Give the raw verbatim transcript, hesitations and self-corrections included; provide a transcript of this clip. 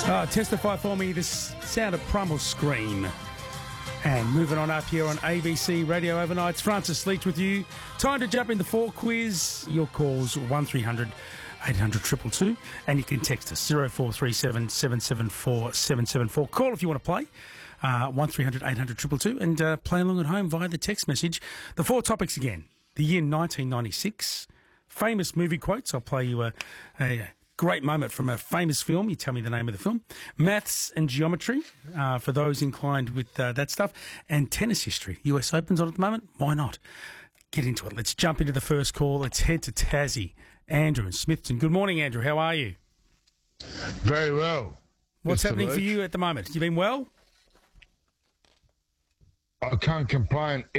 Uh, testify for me the sound of Primal Scream. And moving on up here on A B C Radio Overnights, Francis Leach with you. Time to jump in the four quiz. Your calls one three hundred eight hundred two two two, and you can text us zero four three seven seven seven four seven seven four. Call if you want to play. Uh, one three hundred eight hundred two two two, and uh, play along at home via the text message. The four topics again. The year nineteen ninety-six. Famous movie quotes. I'll play you a, a great moment from a famous film. You tell me the name of the film. Maths and geometry, uh, for those inclined with uh, that stuff. And tennis history. U S Open's on at the moment. Why not? Get into it. Let's jump into the first call. Let's head to Tassie. Andrew in Smithton. Good morning, Andrew. How are you? Very well. What's Mister happening Luke. for you at the moment? You been well? I can't complain.